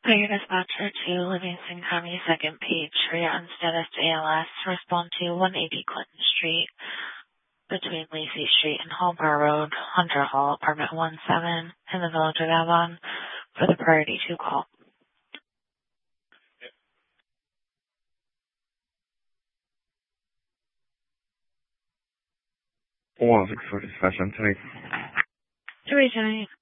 Fire dispatcher to Livingston County, second page for your unstatus ALS. Respond to 180 Clinton Street between Lacey Street and Hallbar Road, Hunter Hall, apartment 17 in the village of Avon for the priority 2 call. 164 dispatch on 3. 3 Jenny.